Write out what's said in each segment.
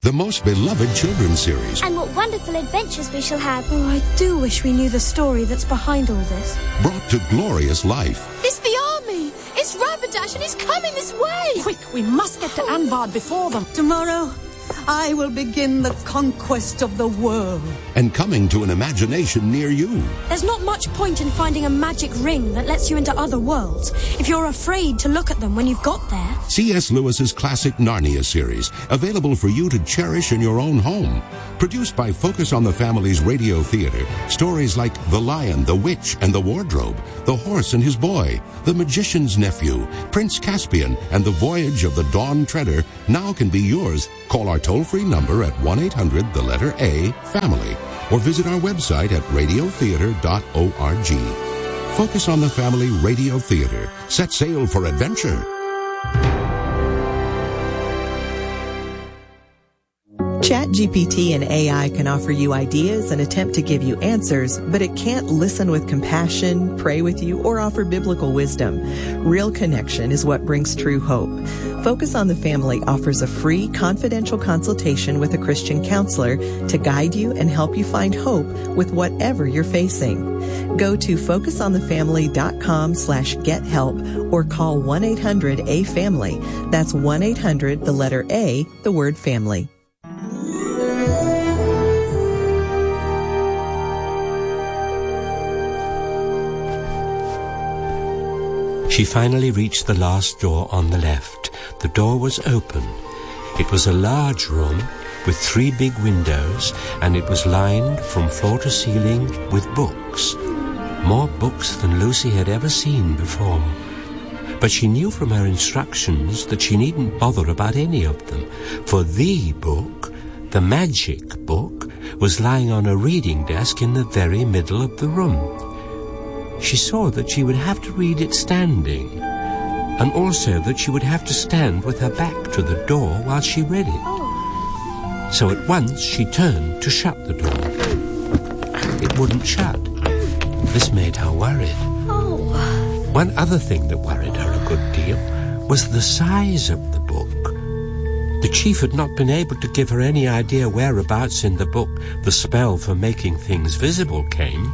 the most beloved children's series. And what wonderful adventures we shall have. Oh, I do wish we knew the story that's behind all this. Brought to glorious life. It's the army! It's Rapidash and he's coming this way! Quick, we must get to Anvard before them. Tomorrow, I will begin the conquest of the world. And coming to an imagination near you. There's not much point in finding a magic ring that lets you into other worlds if you're afraid to look at them when you've got there. C.S. Lewis's classic Narnia series, available for you to cherish in your own home. Produced by Focus on the Family's Radio Theater, stories like The Lion, the Witch, and the Wardrobe, The Horse and His Boy, The Magician's Nephew, Prince Caspian, and The Voyage of the Dawn Treader now can be yours. Call our toll-free number at 1-800-A-FAMILY or visit our website at radiotheater.org. Focus on the Family Radio Theater. Set sail for adventure. ChatGPT and AI can offer you ideas and attempt to give you answers, but it can't listen with compassion, pray with you, or offer biblical wisdom. Real connection is what brings true hope. Focus on the Family offers a free, confidential consultation with a Christian counselor to guide you and help you find hope with whatever you're facing. Go to focusonthefamily.com/gethelp or call 1-800-A-FAMILY. That's 1-800, the letter A, the word family. She finally reached the last door on the left. The door was open. It was a large room with 3 big windows, and it was lined from floor to ceiling with books. More books than Lucy had ever seen before. But she knew from her instructions that she needn't bother about any of them, for the book, the magic book, was lying on a reading desk in the very middle of the room. She saw that she would have to read it standing, and also that she would have to stand with her back to the door while she read it. So at once she turned to shut the door. It wouldn't shut. This made her worried. One other thing that worried her a good deal was the size of the book. The chief had not been able to give her any idea whereabouts in the book the spell for making things visible came.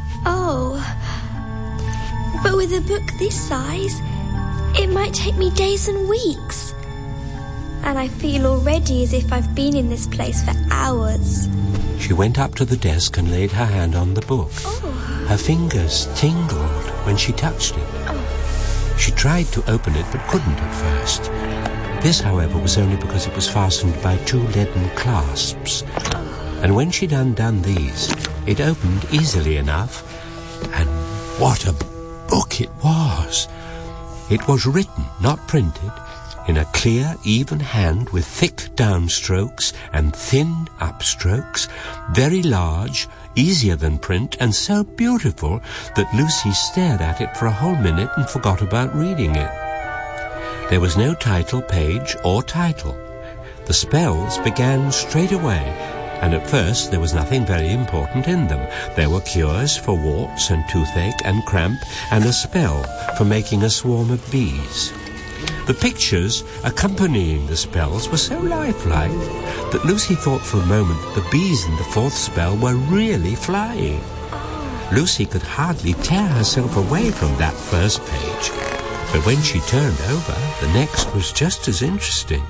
But with a book this size, it might take me days and weeks. And I feel already as if I've been in this place for hours. She went up to the desk and laid her hand on the book. Her fingers tingled when she touched it. She tried to open it but couldn't at first. This, however, was only because it was fastened by 2 leaden clasps. And when she'd undone these, it opened easily enough. And what a book it was! It was written, not printed, in a clear, even hand with thick downstrokes and thin upstrokes, very large, easier than print, and so beautiful that Lucy stared at it for a whole minute and forgot about reading it. There was no title page or title. The spells began straight away, and at first there was nothing very important in them. There were cures for warts and toothache and cramp, and a spell for making a swarm of bees. The pictures accompanying the spells were so lifelike that Lucy thought for a moment that the bees in the 4th spell were really flying. Lucy could hardly tear herself away from that first page, but when she turned over, the next was just as interesting.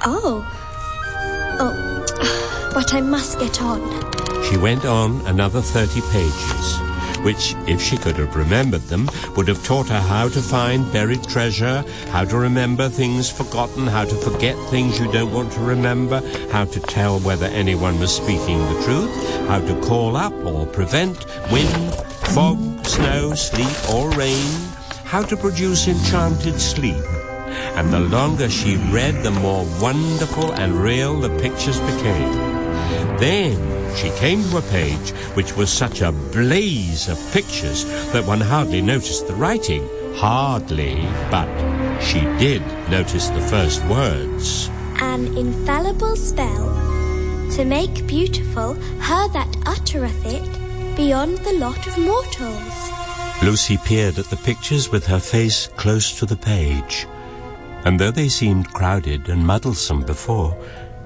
But I must get on. She went on another 30 pages, which, if she could have remembered them, would have taught her how to find buried treasure, how to remember things forgotten, how to forget things you don't want to remember, how to tell whether anyone was speaking the truth, how to call up or prevent wind, fog, snow, sleet, or rain, how to produce enchanted sleep. And the longer she read, the more wonderful and real the pictures became. Then she came to a page which was such a blaze of pictures that one hardly noticed the writing. Hardly, but she did notice the first words. An infallible spell to make beautiful her that uttereth it beyond the lot of mortals. Lucy peered at the pictures with her face close to the page, and though they seemed crowded and muddlesome before,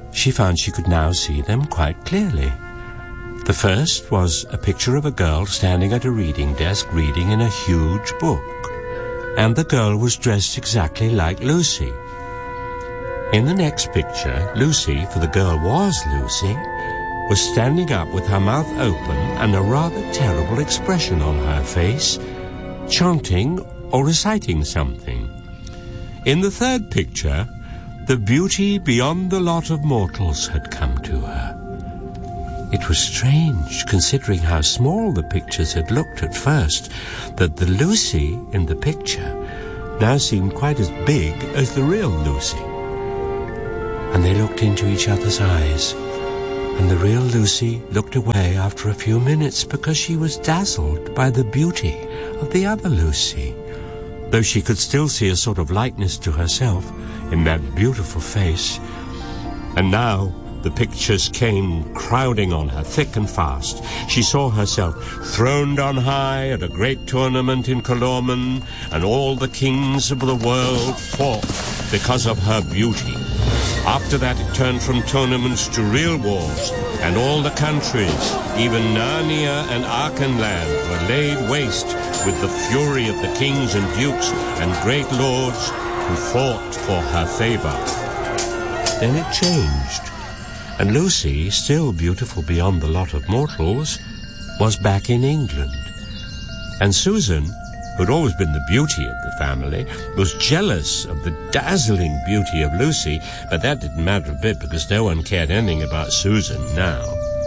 she found she could now see them quite clearly. The first was a picture of a girl standing at a reading desk reading in a huge book, and the girl was dressed exactly like Lucy. In the next picture, Lucy, for the girl was Lucy, was standing up with her mouth open and a rather terrible expression on her face, chanting or reciting something. In the third picture, the beauty beyond the lot of mortals had come to her. It was strange, considering how small the pictures had looked at first, that the Lucy in the picture now seemed quite as big as the real Lucy. And they looked into each other's eyes, and the real Lucy looked away after a few minutes because she was dazzled by the beauty of the other Lucy, though she could still see a sort of likeness to herself in that beautiful face. And now the pictures came crowding on her thick and fast. She saw herself throned on high at a great tournament in Calormen, and all the kings of the world fought because of her beauty. After that it turned from tournaments to real wars, and all the countries, even Narnia and Archenland, were laid waste with the fury of the kings and dukes and great lords who fought for her favor. Then it changed, and Lucy, still beautiful beyond the lot of mortals, was back in England. And Susan, who'd always been the beauty of the family, was jealous of the dazzling beauty of Lucy, but that didn't matter a bit because no one cared anything about Susan now.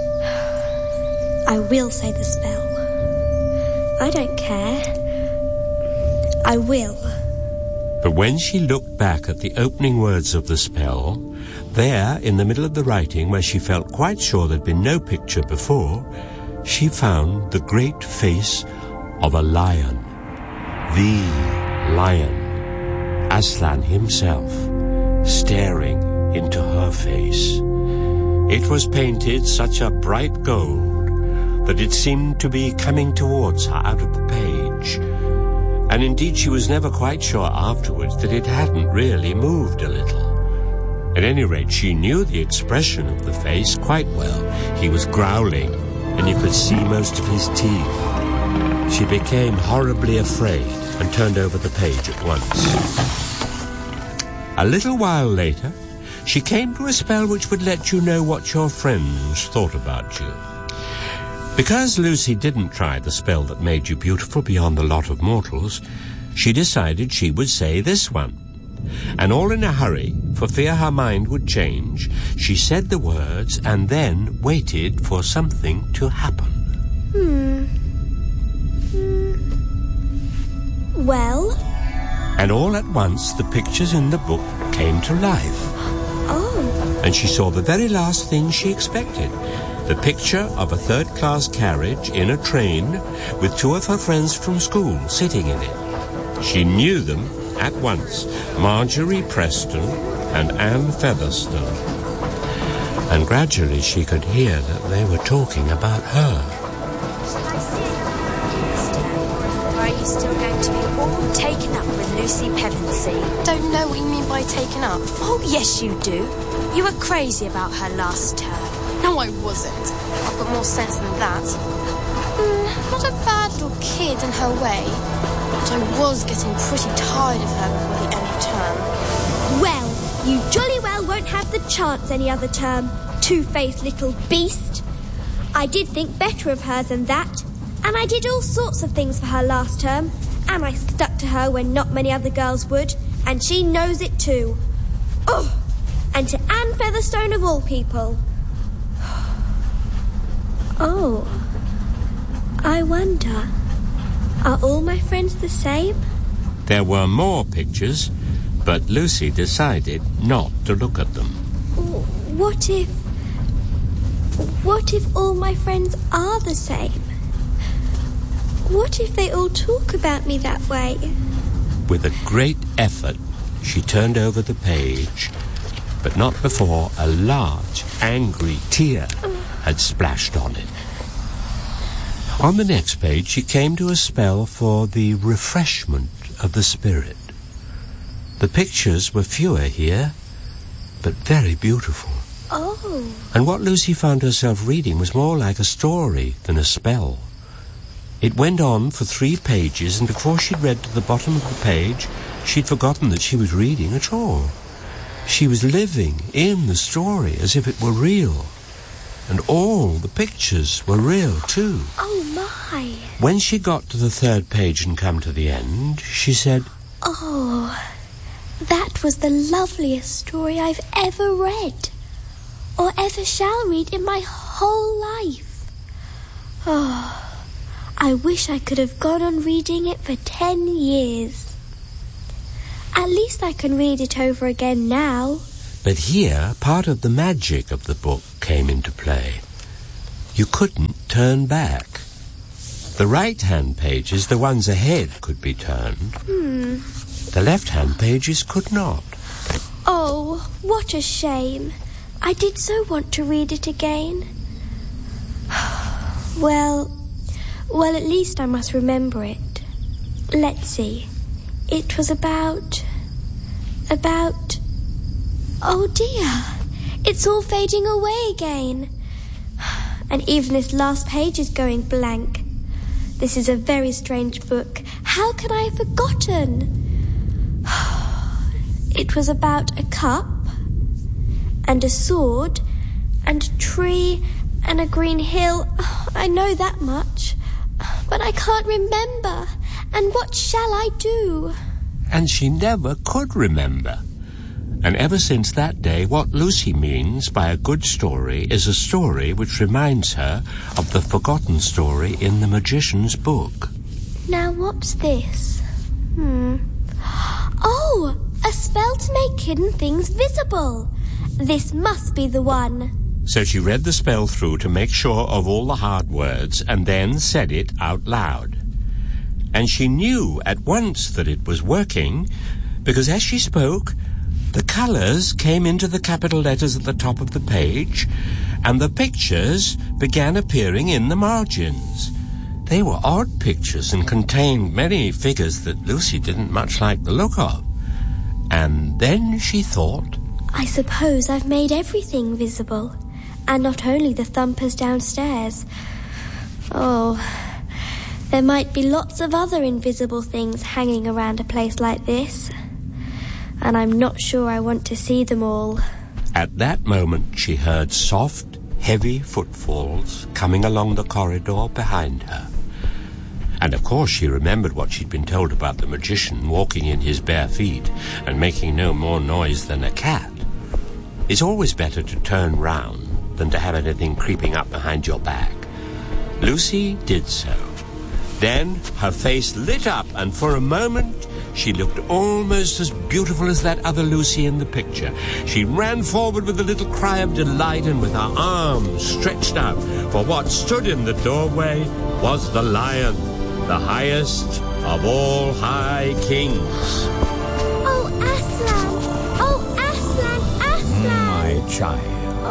I will say the spell. I don't care. I will. But when she looked back at the opening words of the spell, there, in the middle of the writing, where she felt quite sure there'd been no picture before, she found the great face of a lion. The lion, Aslan himself, staring into her face. It was painted such a bright gold that it seemed to be coming towards her out of the page. And indeed she was never quite sure afterwards that it hadn't really moved a little. At any rate, she knew the expression of the face quite well. He was growling, and you could see most of his teeth. She became horribly afraid and turned over the page at once. A little while later, she came to a spell which would let you know what your friends thought about you. Because Lucy didn't try the spell that made you beautiful beyond the lot of mortals, she decided she would say this one. And all in a hurry, for fear her mind would change, she said the words and then waited for something to happen. Well? And all at once the pictures in the book came to life. Oh. And she saw the very last thing she expected. The picture of a third-class carriage in a train with two of her friends from school sitting in it. She knew them at once, Marjorie Preston and Anne Featherstone. And gradually she could hear that they were talking about her. Or are you still going to be all taken up with Lucy Pevensey? Don't know what you mean by taken up. Oh, yes you do. You were crazy about her last term. No, I wasn't. I've got more sense than that. Not a bad little kid in her way, but I was getting pretty tired of her before the end of term. Well, you jolly well won't have the chance any other term, two-faced little beast. I did think better of her than that, and I did all sorts of things for her last term, and I stuck to her when not many other girls would, and she knows it too. Oh, and to Anne Featherstone of all people. Oh, I wonder, are all my friends the same? There were more pictures, but Lucy decided not to look at them. What if all my friends are the same? What if they all talk about me that way? With a great effort, she turned over the page, but not before a large, angry tear had splashed on it. On the next page, she came to a spell for the refreshment of the spirit. The pictures were fewer here, but very beautiful. Oh. And what Lucy found herself reading was more like a story than a spell. It went on for 3 pages, and before she'd read to the bottom of the page, she'd forgotten that she was reading at all. She was living in the story as if it were real. And all the pictures were real, too. Oh, my. When she got to the 3rd page and come to the end, she said, "Oh, that was the loveliest story I've ever read, or ever shall read in my whole life. Oh, I wish I could have gone on reading it for 10 years. At least I can read it over again now." But here, part of the magic of the book came into play. You couldn't turn back. The right-hand pages, the ones ahead, could be turned. The left-hand pages could not. Oh, what a shame. I did so want to read it again. Well, at least I must remember it. Let's see. It was about... Oh, dear. It's all fading away again. And even this last page is going blank. This is a very strange book. How can I have forgotten? It was about a cup, and a sword, and a tree, and a green hill. I know that much. But I can't remember. And what shall I do? And she never could remember. And ever since that day, what Lucy means by a good story is a story which reminds her of the forgotten story in the magician's book. Now, what's this? Oh, a spell to make hidden things visible. This must be the one. So she read the spell through to make sure of all the hard words and then said it out loud. And she knew at once that it was working because as she spoke, the colours came into the capital letters at the top of the page, and the pictures began appearing in the margins. They were odd pictures and contained many figures that Lucy didn't much like the look of. And then she thought, I suppose I've made everything visible, and not only the thumpers downstairs. Oh, there might be lots of other invisible things hanging around a place like this. And I'm not sure I want to see them all. At that moment, she heard soft, heavy footfalls coming along the corridor behind her. And of course she remembered what she'd been told about the magician walking in his bare feet and making no more noise than a cat. It's always better to turn round than to have anything creeping up behind your back. Lucy did so. Then her face lit up, and for a moment she looked almost as beautiful as that other Lucy in the picture. She ran forward with a little cry of delight and with her arms stretched out, for what stood in the doorway was the lion, the highest of all high kings. Oh, Aslan! Oh, Aslan! Aslan! My child.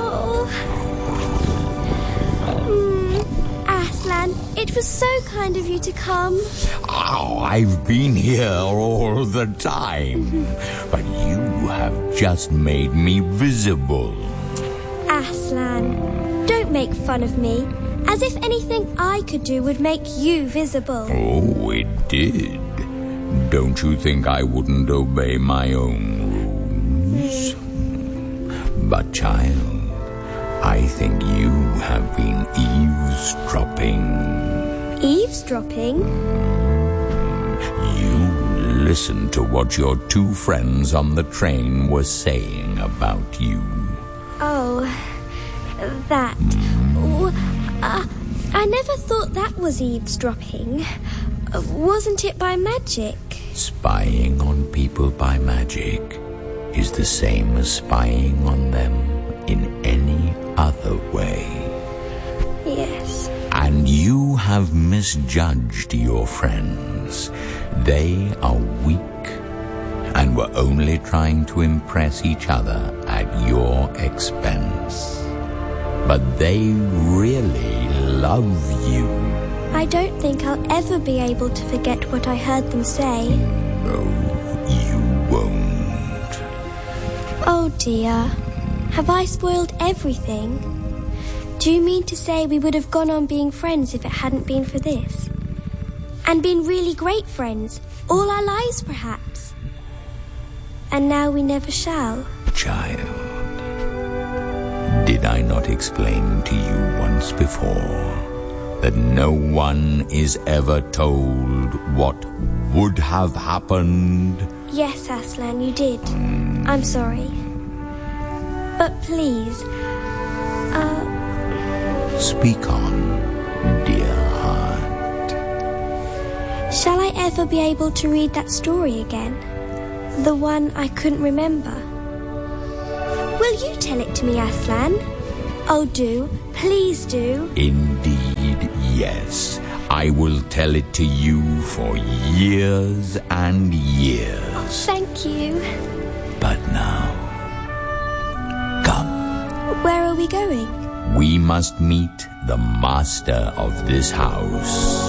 Aslan, it was so kind of you to come. Oh, I've been here all the time. But you have just made me visible. Aslan, don't make fun of me. As if anything I could do would make you visible. Oh, it did. Don't you think I wouldn't obey my own rules? But, child, I think you have been eavesdropping. Eavesdropping? You listened to what your 2 friends on the train were saying about you. Oh, that. I never thought that was eavesdropping. Wasn't it by magic? Spying on people by magic is the same as spying on them in any other way. Yes. And you have misjudged your friends. They are weak and were only trying to impress each other at your expense. But they really love you. I don't think I'll ever be able to forget what I heard them say. No, you won't. Oh, dear. Have I spoiled everything? Do you mean to say we would have gone on being friends if it hadn't been for this? And been really great friends, all our lives perhaps? And now we never shall? Child, did I not explain to you once before that no one is ever told what would have happened? Yes, Aslan, you did. I'm sorry. But please, Speak on, dear heart. shall I ever be able to read that story again? The one I couldn't remember? Will you tell it to me, Aslan? Oh, do. Please do. Indeed, yes. I will tell it to you for years and years. Oh, thank you. But now, come. Where are we going? We must meet the master of this house.